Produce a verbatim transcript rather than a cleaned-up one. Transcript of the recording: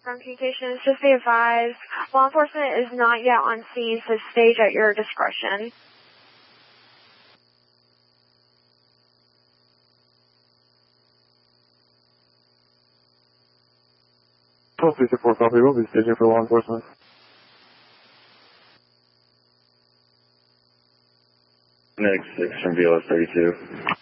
from communications. Just be advised, law enforcement is not yet on scene, so stage at your discretion. twelve three four copy, we'll be staging for law enforcement. Next six from B L S thirty-two.